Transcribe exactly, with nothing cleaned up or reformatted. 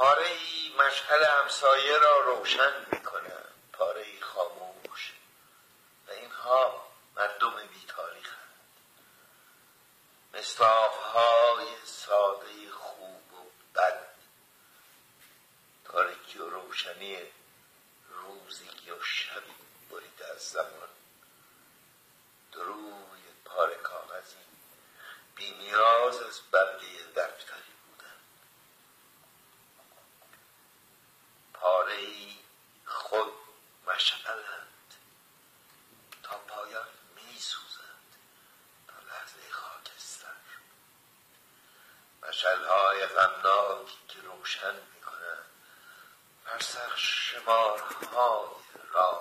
پاره ای مشعل همسایه را روشن می کند، پاره ای خاموش، و اینها مردم بی تاریخند. مصداق‌های ساده خوب و بد، تاریکی و روشنی روزی و شبی بریده از زمان، دروی پاره کاغذی بی نیاز از برگه دفتری بودن. پاره ای خود مشعلند تا پایان می سوزند تا لحظه خاکستر. مشعل‌های غمناکی که روشن می کنند فرسخ شمارهای راه